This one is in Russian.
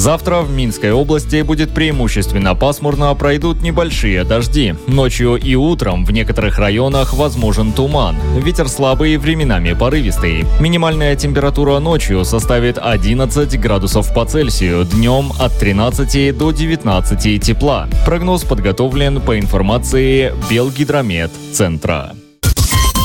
Завтра в Минской области будет преимущественно пасмурно, пройдут небольшие дожди. Ночью и утром в некоторых районах возможен туман. Ветер слабый, временами порывистый. Минимальная температура ночью составит 11 градусов по Цельсию, днем от 13 до 19 тепла. Прогноз подготовлен по информации Белгидромет-центра.